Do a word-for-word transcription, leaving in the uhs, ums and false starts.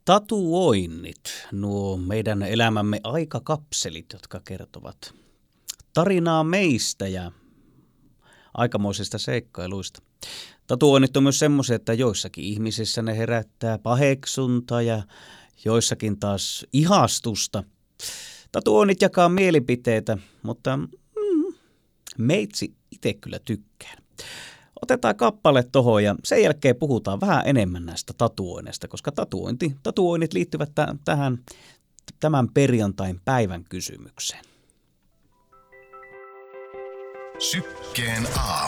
Tatuoinnit, nuo meidän elämämme aikakapselit, jotka kertovat tarinaa meistä ja aikamoisista seikkailuista. Tatuoinnit on myös semmoisia, että joissakin ihmisissä ne herättää paheksuntaa ja joissakin taas ihastusta. Tatuoinnit jakaa mielipiteitä, mutta mm, meitsi itse kyllä tykkään. Otetaan kappale tohon ja sen jälkeen puhutaan vähän enemmän näistä tatuoinneista, koska tatuointi, tatuoinnit liittyvät t- tähän tämän perjantain päivän kysymykseen. Sykkeen aamu.